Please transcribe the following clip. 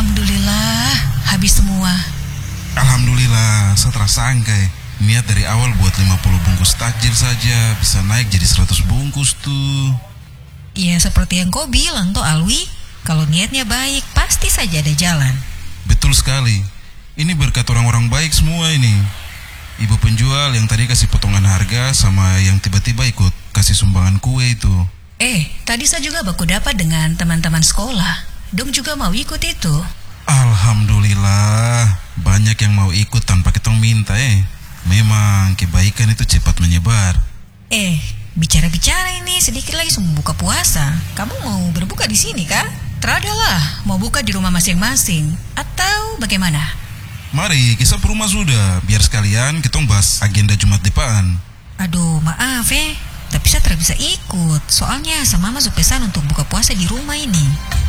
Alhamdulillah, habis semua. Alhamdulillah, saya tersangka ya. Niat dari awal buat 50 bungkus takjil saja, bisa naik jadi 100 bungkus tuh. Ya seperti yang kau bilang toh Alwi, kalau niatnya baik pasti saja ada jalan. Betul sekali. Ini berkat orang-orang baik semua ini. Ibu penjual yang tadi kasih potongan harga sama yang tiba-tiba ikut kasih sumbangan kue itu. Tadi saya juga baku dapat dengan teman-teman sekolah. Dong juga mau ikut itu. Alhamdulillah, banyak yang mau ikut tanpa kita minta Memang kebaikan itu cepat menyebar. Bicara-bicara ini sedikit lagi sebelum buka puasa. Kamu mau berbuka di sini kah? Teradalah, mau buka di rumah masing-masing. Atau bagaimana? Mari, kisah rumah sudah. Biar sekalian kita bahas agenda Jumat depan. Aduh, maaf tapi saya tidak bisa ikut. Soalnya sama masuk pesan untuk buka puasa di rumah ini.